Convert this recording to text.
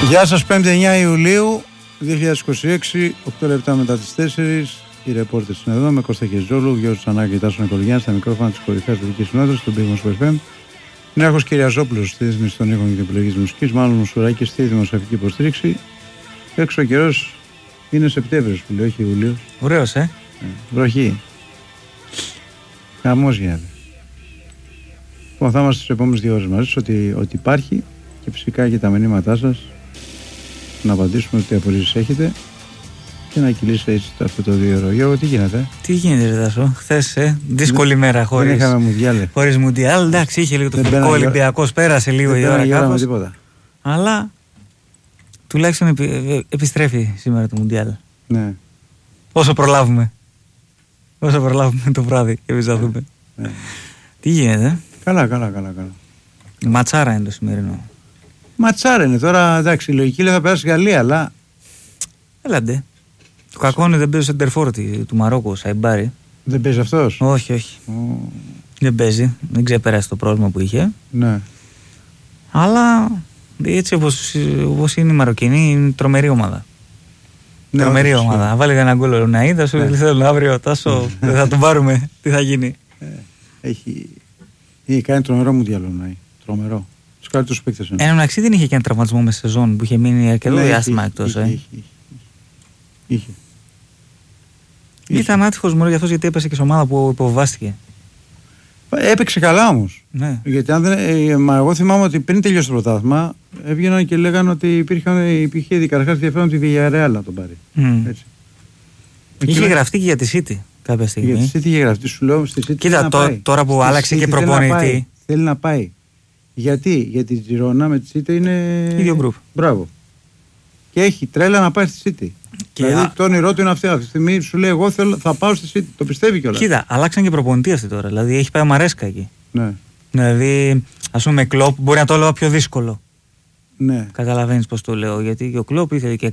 Γεια σας, 5η 9 Ιουλίου 2026, 8 λεπτά μετά τις 4. Οι ρεπόρτες είναι εδώ με Κώστα Χεζόλου, Γιώργο Τσανάκη, Τάσο Νικολογιάννη, στα μικρόφωνα της κορυφαίας δυτικής συνόδου, στον Big Wings FM. Νέαρχος Κυριαζόπουλος στη ρύθμιση των ήχων και την επιλογή της μουσικής, μάλλον Μουσουράκης στη δημοσιογραφική υποστήριξη. Έξω ο καιρός είναι Σεπτέμβριος που λέει, όχι Ιουλίου. Ωραίος, βροχή. Χαμός γίνεται. Λοιπόν, θα είμαστε στις επόμενες 2 ώρες μαζί σας, ότι υπάρχει και φυσικά και τα μηνύματά σας να απαντήσουμε ότι απορρίσεις έχετε και να κυλήσει έτσι αυτό το 2 ώρο. Γιώργο, τι γίνεται? Τι γίνεται, ρε Τάσο, χθες δύσκολη μέρα χωρίς. Δεν είχαμε Μουντιάλ. Χωρίς Μουντιάλ, εντάξει, είχε λίγο το φυσικό Ολυμπιακός, πέρασε λίγο η ώρα κάπως. Τίποτα. Αλλά τουλάχιστον επιστρέφει σήμερα το Μουντιάλ. Ναι. Όσο προλάβουμε το βράδυ και εμείς θα δούμε. Τι γίνεται? Καλά. Ματσάρα είναι το σημερινό. Ματσάρα είναι τώρα, εντάξει, η λογική λέει θα περάσει Γαλλία, αλλά. Έλαντε. Το κακό είναι δεν παίζει ο σεντερφόρ του Μαρόκου, ο Σαϊμπάρι. Δεν παίζει αυτός? Όχι. Δεν παίζει. Δεν ξεπεράσει το πρόβλημα που είχε. Ναι. Αλλά έτσι όπως είναι η Μαροκινή, είναι τρομερή ομάδα. Ναι, τρομερή ομάδα. Αν βάλει ένα γκολ ο Ναΐδα, σου λέει θέλω αύριο Τάσο, δεν θα τον πάρουμε. Τι θα γίνει? Έχει κάνει τρομερό Μουντιάλ ο Ναΐ. Τρομερό. Τους καλύτερους παίκτες είναι. Εν μεταξύ δεν είχε και ένα τραυματισμό με σεζόν που είχε μείνει αρκετό διάστημα εκτός. Είχε. Ήταν άτυχος μόνο για αυτός, γιατί έπεσε και σε ομάδα που υποβάστηκε. Έπαιξε καλά όμως. Ναι. Γιατί μα εγώ θυμάμαι ότι πριν τελειώσει το πρωτάθλημα έβγαιναν και λέγανε ότι υπήρχε καταρχάς ενδιαφέρον τη Villarreal να τον πάρει. Έτσι. Είχε γραφτεί και για τη City κάποια στιγμή. Για τη City είχε γραφτεί, σου λέω στη City. Κοίτα, τώρα που άλλαξε και προπονητή. Θέλει να πάει. Γιατί τη Girona με τη City είναι. ίδιο γκρουπ. Μπράβο. Και έχει τρέλα να πάει στη City. Δηλαδή το όνειρό του είναι αυτή τη στιγμή. Σου λέει: εγώ θα πάω στη City. Το πιστεύει κιόλας. Κοίτα, αλλάξαν και προπονητή αυτή τώρα. Δηλαδή έχει πάει ο Μαρέσκα εκεί. Ναι. Δηλαδή, ας πούμε, με Κλόπ μπορεί να το έλεγα πιο δύσκολο. Ναι. Καταλαβαίνεις πώς το λέω. Γιατί και ο Κλόπ ήθελε και